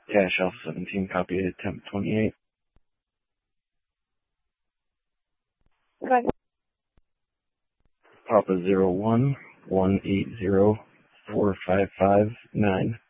Cash Alpha 17, copy attempt 28. Right. Papa 01 180 4559.